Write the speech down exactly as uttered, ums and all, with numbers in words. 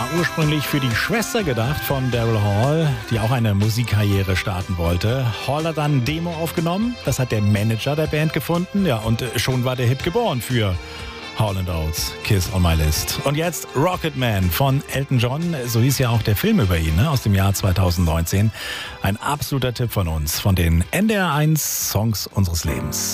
ursprünglich für die Schwester gedacht von Daryl Hall, die auch eine Musikkarriere starten wollte. Hall hat dann ein Demo aufgenommen, das hat der Manager der Band gefunden, ja, und schon war der Hit geboren für Hall and Oates, Kiss on My List. Und jetzt Rocket Man von Elton John, so hieß ja auch der Film über ihn, ne, aus dem Jahr zweitausendneunzehn. Ein absoluter Tipp von uns, von den N D R eins Songs unseres Lebens.